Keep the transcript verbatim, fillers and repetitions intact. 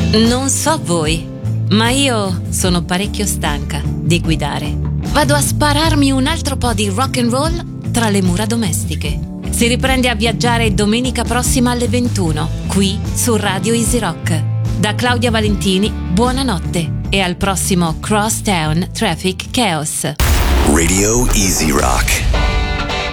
Non so voi, ma io sono parecchio stanca di guidare. Vado a spararmi un altro po' di rock and roll tra le mura domestiche. Si riprende a viaggiare domenica prossima alle ventuno, qui su Radio Easy Rock. Da Claudia Valentini, buonanotte e al prossimo Crosstown Traffic Chaos. Radio Easy Rock.